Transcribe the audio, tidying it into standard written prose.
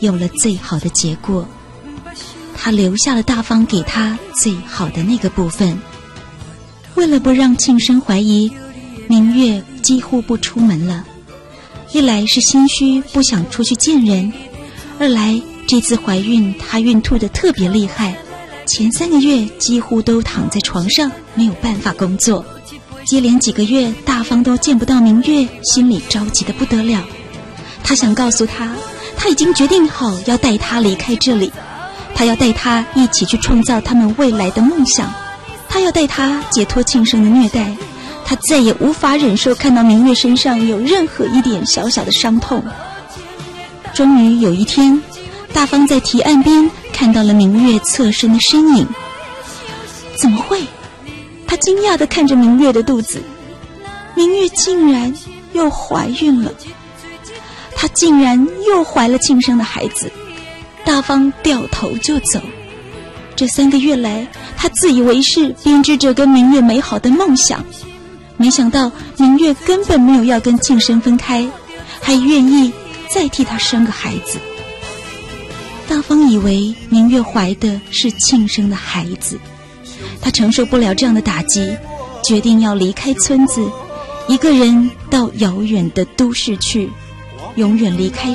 有了最好的结果。他留下了大方给他最好的那个部分。为了不让庆生怀疑，明月几乎不出门了。一来是心虚不想出去见人，二来这次怀孕她孕吐得特别厉害，前3个月几乎都躺在床上，没有办法工作。接连几个月大方都见不到明月，心里着急得不得了。他想告诉他，他已经决定好要带他离开这里，他要带他一起去创造他们未来的梦想，他要带他解脱庆生的虐待，他再也无法忍受看到明月身上有任何一点小小的伤痛。终于有一天，大方在堤岸边看到了明月侧身的身影。怎么会？他惊讶地看着明月的肚子，明月竟然又怀孕了，她竟然又怀了庆生的孩子。大方掉头就走。这3个月来，他自以为是编织着跟明月美好的梦想，没想到明月根本没有要跟庆生分开，还愿意再替他生个孩子。大方以为明月怀的是庆生的孩子，他承受不了这样的打击，决定要离开村子，一个人到遥远的都市去，永远离开